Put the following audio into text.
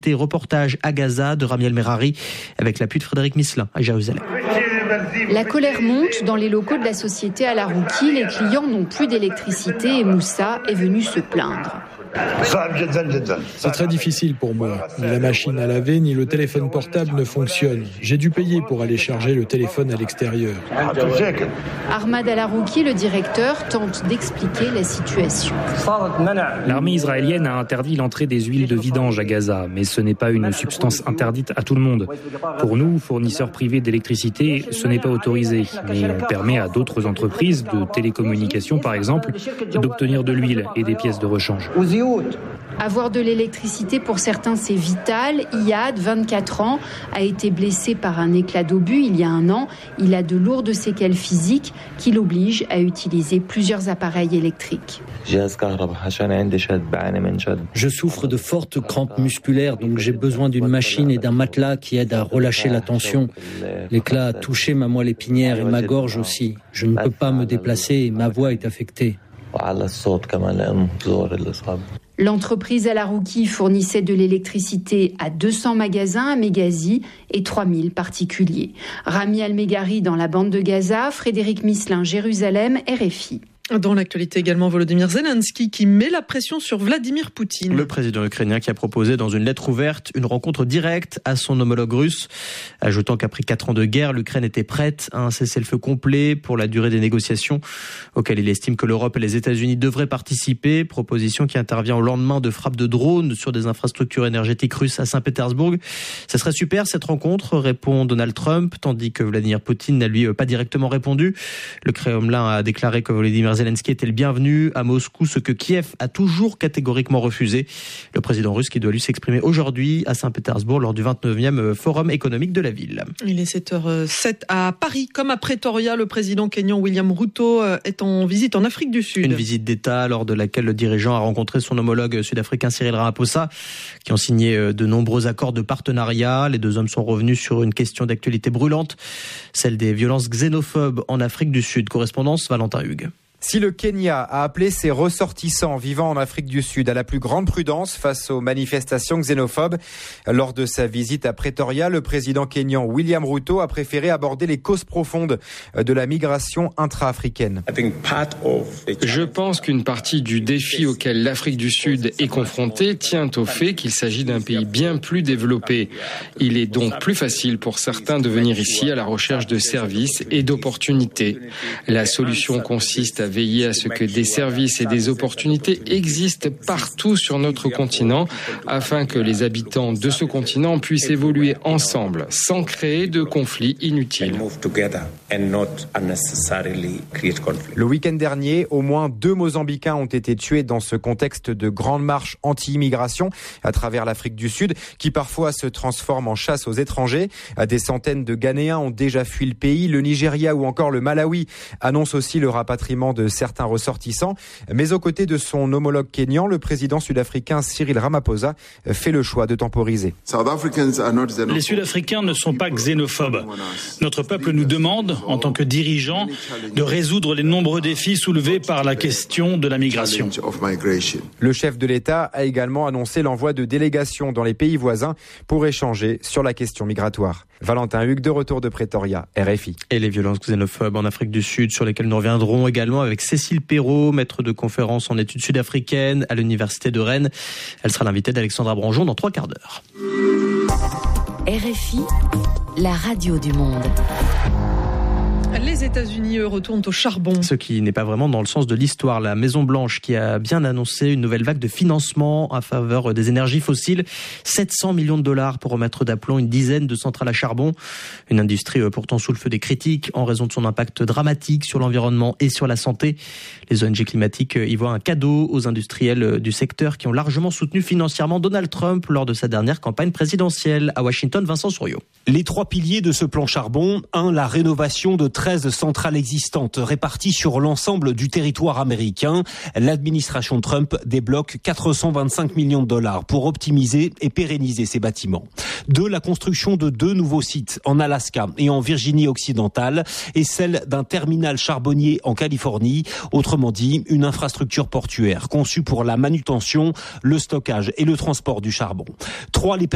l'électricité. Reportage à Gaza de Rami El-Merari avec l'appui de Frédéric Misselin à Jérusalem. La colère monte dans les locaux de la société Al Arouki. Les clients n'ont plus d'électricité et Moussa est venu se plaindre. C'est très difficile pour moi. Ni la machine à laver, ni le téléphone portable ne fonctionnent. J'ai dû payer pour aller charger le téléphone à l'extérieur. Ahmad Al Arouki, le directeur, tente d'expliquer la situation. L'armée israélienne a interdit l'entrée des huiles de vidange à Gaza, mais ce n'est pas une substance interdite à tout le monde. Pour nous, fournisseurs privés d'électricité, ce n'est pas autorisé, mais on permet à d'autres entreprises de télécommunications, par exemple, d'obtenir de l'huile et des pièces de rechange. Avoir de l'électricité pour certains, c'est vital. Iyad, 24 ans, a été blessé par un éclat d'obus il y a 1 an. Il a de lourdes séquelles physiques qui l'obligent à utiliser plusieurs appareils électriques. Je souffre de fortes crampes musculaires, donc j'ai besoin d'une machine et d'un matelas qui aident à relâcher la tension. L'éclat a touché ma moelle épinière et ma gorge aussi. Je ne peux pas me déplacer et ma voix est affectée. L'entreprise Al Arouki fournissait de l'électricité à 200 magasins à Mégazi et 3000 particuliers. Rami El-Merari dans la bande de Gaza, Frédéric Misselin, Jérusalem, RFI. Dans l'actualité également, Volodymyr Zelensky qui met la pression sur Vladimir Poutine. Le président ukrainien qui a proposé dans une lettre ouverte une rencontre directe à son homologue russe, ajoutant qu'après 4 ans de guerre, l'Ukraine était prête à un cessez-le-feu complet pour la durée des négociations auxquelles il estime que l'Europe et les États-Unis devraient participer. Proposition qui intervient au lendemain de frappes de drones sur des infrastructures énergétiques russes à Saint-Pétersbourg. Ça serait super cette rencontre, répond Donald Trump, tandis que Vladimir Poutine n'a lui pas directement répondu. Le Kremlin a déclaré que Volodymyr Zelensky était le bienvenu à Moscou, ce que Kiev a toujours catégoriquement refusé. Le président russe qui doit lui s'exprimer aujourd'hui à Saint-Pétersbourg lors du 29e Forum économique de la ville. Il est 7h07 à Paris. Comme à Pretoria, le président kényan William Ruto est en visite en Afrique du Sud. Une visite d'État lors de laquelle le dirigeant a rencontré son homologue sud-africain Cyril Ramaphosa, qui ont signé de nombreux accords de partenariat. Les deux hommes sont revenus sur une question d'actualité brûlante, celle des violences xénophobes en Afrique du Sud. Correspondance Valentin Hugues. Si le Kenya a appelé ses ressortissants vivant en Afrique du Sud à la plus grande prudence face aux manifestations xénophobes, lors de sa visite à Pretoria, le président kényan William Ruto a préféré aborder les causes profondes de la migration intra-africaine. Je pense qu'une partie du défi auquel l'Afrique du Sud est confrontée tient au fait qu'il s'agit d'un pays bien plus développé. Il est donc plus facile pour certains de venir ici à la recherche de services et d'opportunités. La solution consiste à veiller à ce que des services et des opportunités existent partout sur notre continent afin que les habitants de ce continent puissent évoluer ensemble sans créer de conflits inutiles. Le week-end dernier, au moins 2 Mozambicains ont été tués dans ce contexte de grande marche anti-immigration à travers l'Afrique du Sud qui parfois se transforme en chasse aux étrangers. Des centaines de Ghanéens ont déjà fui le pays. Le Nigeria ou encore le Malawi annoncent aussi le rapatriement de certains ressortissants. Mais aux côtés de son homologue kényan, le président sud-africain Cyril Ramaphosa fait le choix de temporiser. Les Sud-Africains ne sont pas xénophobes. Notre peuple nous demande, en tant que dirigeants, de résoudre les nombreux défis soulevés par la question de la migration. Le chef de l'État a également annoncé l'envoi de délégations dans les pays voisins pour échanger sur la question migratoire. Valentin Hugues, de retour de Pretoria, RFI. Et les violences xénophobes en Afrique du Sud, sur lesquelles nous reviendrons également avec Cécile Perrault, maître de conférence en études sud-africaines à l'Université de Rennes. Elle sera l'invitée d'Alexandra Branjon dans 3 quarts d'heure. RFI, la radio du monde. Les États-Unis retournent au charbon. Ce qui n'est pas vraiment dans le sens de l'histoire. La Maison-Blanche qui a bien annoncé une nouvelle vague de financement en faveur des énergies fossiles. 700 millions de dollars pour remettre d'aplomb une dizaine de centrales à charbon. Une industrie pourtant sous le feu des critiques en raison de son impact dramatique sur l'environnement et sur la santé. Les ONG climatiques y voient un cadeau aux industriels du secteur qui ont largement soutenu financièrement Donald Trump lors de sa dernière campagne présidentielle. À Washington, Vincent Souriau. Les 3 piliers de ce plan charbon. 1, la rénovation de 13 centrales existantes réparties sur l'ensemble du territoire américain. L'administration Trump débloque 425 millions de dollars pour optimiser et pérenniser ces bâtiments. 2, la construction de 2 nouveaux sites en Alaska et en Virginie occidentale et celle d'un terminal charbonnier en Californie. Autrement dit, une infrastructure portuaire conçue pour la manutention, le stockage et le transport du charbon. 3, les